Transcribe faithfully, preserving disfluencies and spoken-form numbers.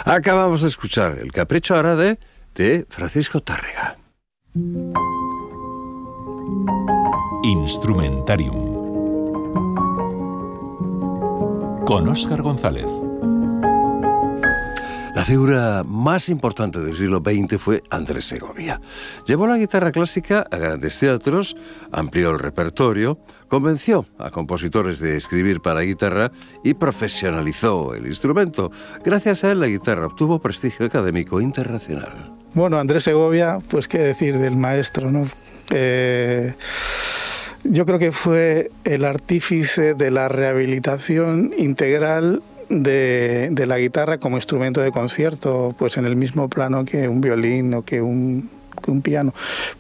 Acabamos de escuchar El Capricho Árabe de Francisco Tárrega. Instrumentarium con Óscar González. La figura más importante del siglo veinte fue Andrés Segovia. Llevó la guitarra clásica a grandes teatros, amplió el repertorio, convenció a compositores de escribir para guitarra y profesionalizó el instrumento. Gracias a él, la guitarra obtuvo prestigio académico internacional. Bueno, Andrés Segovia, pues qué decir del maestro, ¿no? Eh... Yo creo que fue el artífice de la rehabilitación integral de, de la guitarra como instrumento de concierto, pues en el mismo plano que un violín o que un, que un piano.